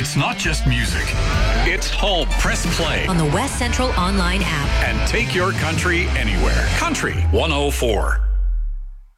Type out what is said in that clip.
It's not just music. It's home. Press play on the West Central online app and take your country anywhere. Country 104.